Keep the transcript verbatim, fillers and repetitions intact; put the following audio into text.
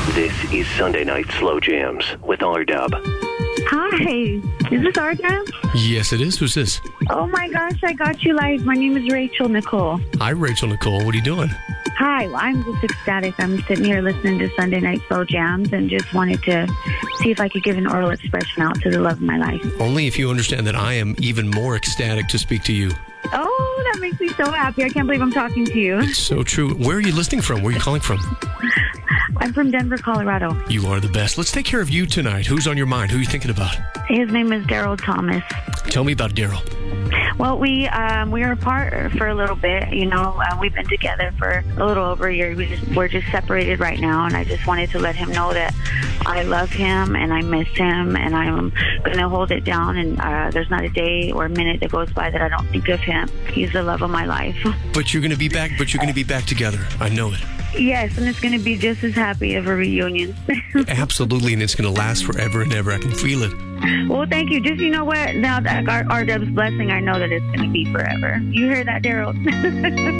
This is Sunday Night Slow Jams with R-Dub. Hi, is this R-Dub? Yes, it is. Who's this? Oh my gosh, I got you live. My name is Rachel Nicole. Hi, Rachel Nicole. What are you doing? Hi, well, I'm just ecstatic. I'm sitting here listening to Sunday Night Slow Jams and just wanted to see if I could give an oral expression out to the love of my life. Only if you understand that I am even more ecstatic to speak to you. Oh, that makes me so happy. I can't believe I'm talking to you. It's so true. Where are you listening from? Where are you calling from? I'm from Denver, Colorado. You are the best. Let's take care of you tonight. Who's on your mind? Who are you thinking about? His name is Daryl Thomas. Tell me about Daryl. Well, we um, we were apart for a little bit. You know, uh, we've been together for a little over a year. We just, we're just separated right now, and I just wanted to let him know that I love him and I miss him, and I'm going to hold it down. And uh, there's not a day or a minute that goes by that I don't think of him. He's the love of my life. But you're going to be back. But you're going to be back together. I know it. Yes, and it's going to be just as happy of a reunion. Absolutely, and it's going to last forever and ever. I can feel it. Well, thank you. Just, you know what? Now that our R-Dub's blessing, I know that it's going to be forever. You hear that, Daryl?